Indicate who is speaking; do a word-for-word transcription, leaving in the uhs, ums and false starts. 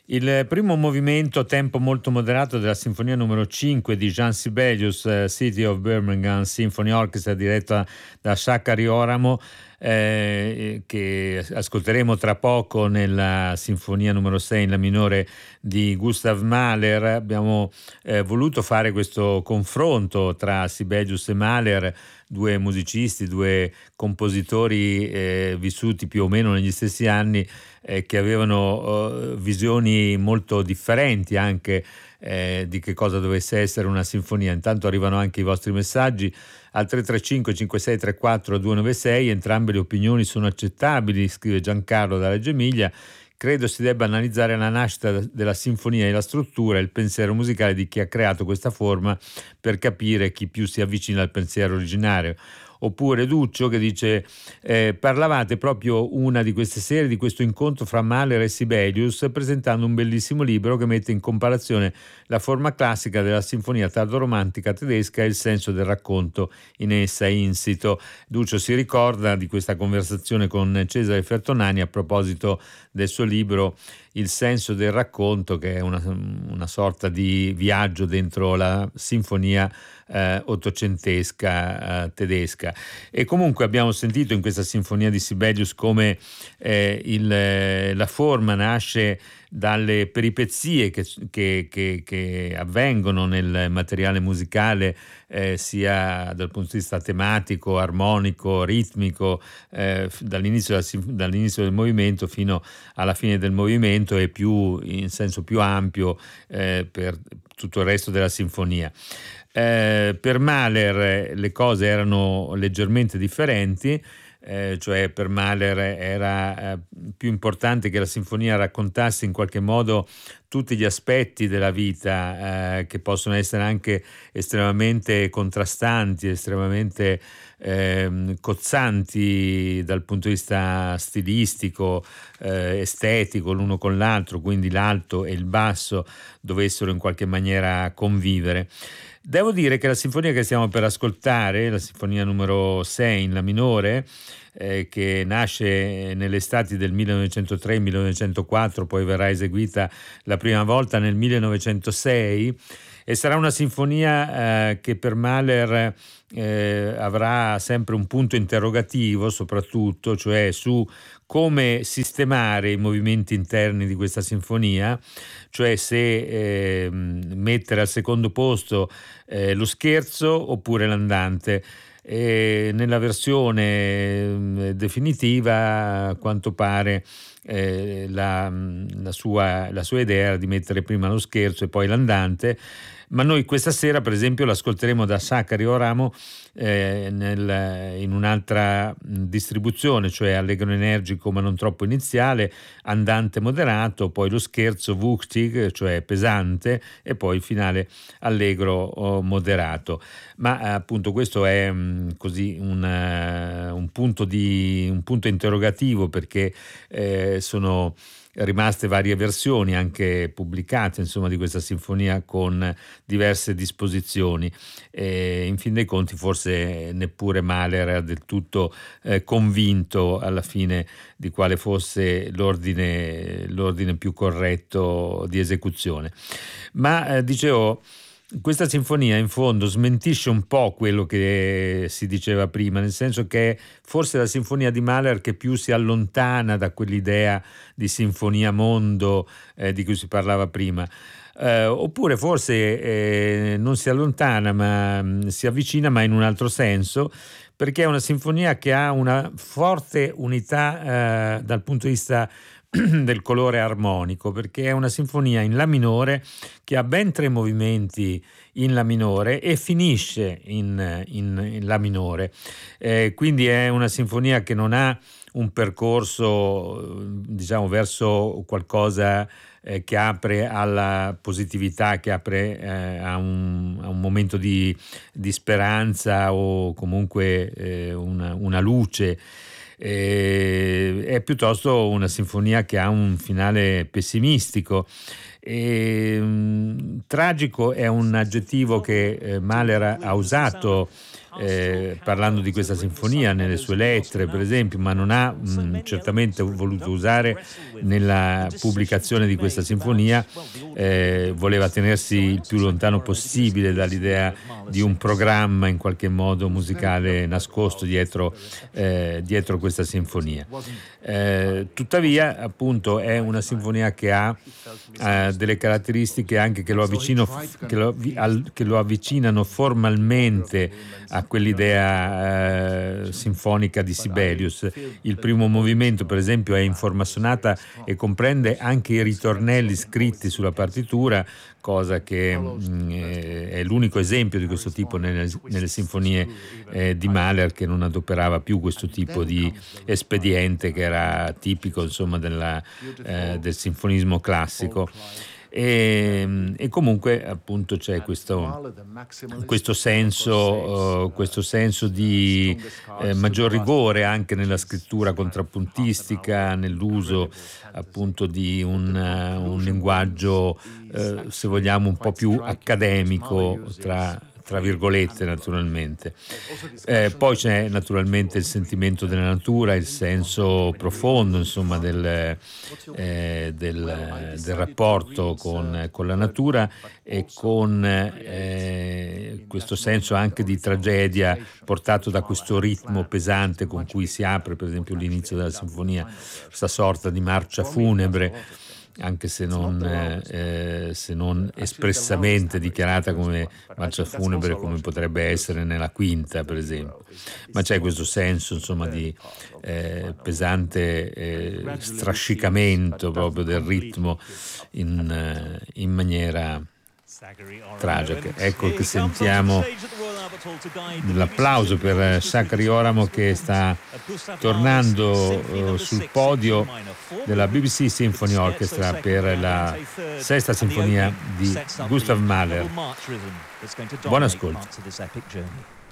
Speaker 1: Il primo movimento, tempo molto moderato, della sinfonia numero cinque di Jean Sibelius, eh, City of Birmingham Symphony Orchestra, diretta da Sakari Oramo, eh, che ascolteremo tra poco nella sinfonia numero sei in la minore di Gustav Mahler. Abbiamo eh, voluto fare questo confronto tra Sibelius e Mahler, due musicisti, due compositori eh, vissuti più o meno negli stessi anni, eh, che avevano eh, visioni molto differenti anche eh, di che cosa dovesse essere una sinfonia. Intanto arrivano anche i vostri messaggi al tre tre cinque cinque sei tre quattro due nove sei, entrambe le opinioni sono accettabili, scrive Giancarlo da Reggio Emilia. Credo si debba analizzare la nascita della sinfonia e la struttura e il pensiero musicale di chi ha creato questa forma per capire chi più si avvicina al pensiero originario. Oppure Duccio che dice eh, parlavate proprio una di queste sere di questo incontro fra Mahler e Sibelius, presentando un bellissimo libro che mette in comparazione la forma classica della sinfonia tardoromantica tedesca e il senso del racconto in essa insito. Duccio si ricorda di questa conversazione con Cesare Fertonani a proposito del suo libro Il senso del racconto, che è una, una sorta di viaggio dentro la sinfonia eh, ottocentesca eh, tedesca. E comunque abbiamo sentito in questa sinfonia di Sibelius come eh, il, la forma nasce dalle peripezie che, che, che, che avvengono nel materiale musicale, eh, sia dal punto di vista tematico, armonico, ritmico, eh, dall'inizio, dall'inizio del movimento fino alla fine del movimento e più in senso più ampio eh, per tutto il resto della sinfonia. Eh, per Mahler le cose erano leggermente differenti. Eh, cioè per Mahler era eh, più importante che la sinfonia raccontasse in qualche modo tutti gli aspetti della vita, eh, che possono essere anche estremamente contrastanti, estremamente eh, cozzanti dal punto di vista stilistico, eh, estetico, l'uno con l'altro, quindi l'alto e il basso dovessero in qualche maniera convivere. Devo dire che la sinfonia che stiamo per ascoltare, la sinfonia numero sei in la minore, eh, che nasce nelle estati del millenovecentotre millenovecentoquattro, poi verrà eseguita la prima volta nel millenovecentosei, e sarà una sinfonia eh, che per Mahler eh, avrà sempre un punto interrogativo, soprattutto, cioè su come sistemare i movimenti interni di questa sinfonia, cioè se eh, mettere al secondo posto eh, lo scherzo oppure l'andante. E nella versione eh, definitiva, a quanto pare, eh, la, la, sua, la sua idea era di mettere prima lo scherzo e poi l'andante, ma noi questa sera per esempio l'ascolteremo da Sakari Oramo eh, nel, in un'altra distribuzione, cioè allegro energico ma non troppo iniziale, andante moderato, poi lo scherzo wuchtig, cioè pesante, e poi il finale allegro oh, moderato. Ma appunto questo è mh, così un, uh, un punto di un punto interrogativo, perché eh, sono rimaste varie versioni anche pubblicate, insomma, di questa sinfonia con diverse disposizioni, e in fin dei conti forse neppure Mahler era del tutto eh, convinto alla fine di quale fosse l'ordine, l'ordine più corretto di esecuzione. Ma eh, dicevo, questa sinfonia in fondo smentisce un po' quello che si diceva prima, nel senso che è forse la sinfonia di Mahler che più si allontana da quell'idea di sinfonia mondo eh, di cui si parlava prima. Eh, oppure forse eh, non si allontana ma mh, si avvicina, ma in un altro senso, perché è una sinfonia che ha una forte unità eh, dal punto di vista del colore armonico, perché è una sinfonia in la minore che ha ben tre movimenti in la minore e finisce in, in, in la minore, eh, quindi è una sinfonia che non ha un percorso, diciamo, verso qualcosa eh, che apre alla positività, che apre eh, a, un, a un momento di, di speranza o comunque eh, una, una luce. Eh, è piuttosto una sinfonia che ha un finale pessimistico. E, mh, tragico è un aggettivo che eh, Mahler ha usato eh, parlando di questa sinfonia nelle sue lettere, per esempio, ma non ha mh, certamente voluto usare nella pubblicazione di questa sinfonia, eh, voleva tenersi il più lontano possibile dall'idea di un programma in qualche modo musicale nascosto dietro, eh, dietro questa sinfonia. Eh, tuttavia, appunto, è una sinfonia che ha eh, delle caratteristiche anche che lo, avvicino, che, lo, al, che lo avvicinano formalmente a quell'idea eh, sinfonica di Sibelius. Il primo movimento, per esempio, è in forma sonata e comprende anche i ritornelli scritti sulla partitura, cosa che mh, è l'unico esempio di questo tipo nelle, nelle sinfonie eh, di Mahler, che non adoperava più questo tipo di espediente che era tipico, insomma, della, eh, del sinfonismo classico. E, e comunque appunto c'è questo, questo senso, uh, questo senso di eh, maggior rigore anche nella scrittura contrappuntistica, nell'uso appunto di un, uh, un linguaggio, uh, se vogliamo, un po' più accademico, tra tra virgolette, naturalmente. Eh, poi c'è naturalmente il sentimento della natura, il senso profondo, insomma, del, eh, del, del rapporto con, con la natura, e con eh, questo senso anche di tragedia portato da questo ritmo pesante con cui si apre, per esempio, l'inizio della sinfonia, questa sorta di marcia funebre, anche se non, eh, se non espressamente dichiarata come marcia funebre, come potrebbe essere nella quinta, per esempio. Ma c'è questo senso, insomma, di eh, pesante eh, strascicamento proprio del ritmo in, eh, in maniera tragica. Ecco che sentiamo l'applauso per Sakari Oramo, che sta tornando uh, sul podio della B B C Symphony Orchestra per la sesta sinfonia di Gustav Mahler. Buon ascolto.